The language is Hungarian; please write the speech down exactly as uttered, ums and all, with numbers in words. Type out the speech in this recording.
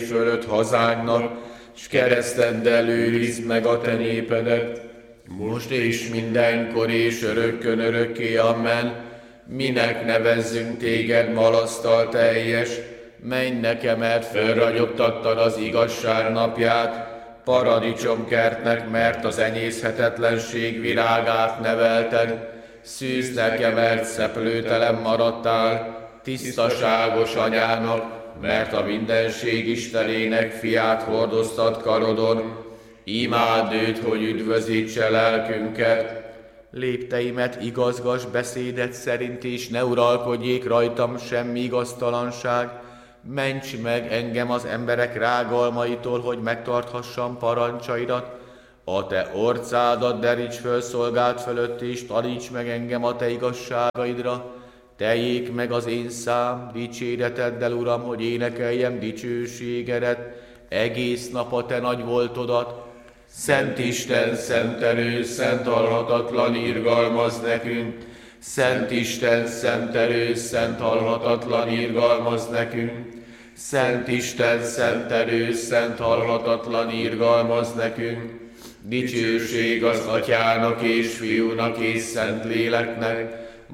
fölött hazánknak, s kereszteddel őrizd meg a te népedet, most és mindenkor és örökkön örökké, amen. Minek nevezzünk téged malasztal teljes, mennynek emelt fölragyogtattad az igazság napját, paradicsomkertnek, mert az enyészhetetlenség virágát nevelted, szűznek emelt szeplőtelen maradtál, tisztaságos anyának, mert a mindenség Istenének fiát hordoztad karodon, imádd őt, hogy üdvözítse lelkünket. Lépteimet igazgass beszédet szerint, és ne uralkodjék rajtam semmi igaztalanság. Ments meg engem az emberek rágalmaitól, hogy megtarthassam parancsaidat. A te orcádat deríts föl szolgált fölött, és taníts meg engem a te igazságaidra. Teljék meg az én szám dicséreteddel, Uram, hogy énekeljem dicsőségedet, egész nap a te nagy voltodat. Szent Isten, szent erő, szent halhatatlan, irgalmaz nekünk. Szent Isten, szent erő, szent halhatatlan, irgalmaz nekünk. Szent Isten, szent erő, szent halhatatlan, irgalmaz nekünk. Dicsőség az Atyának és Fiúnak és Szentléleknek,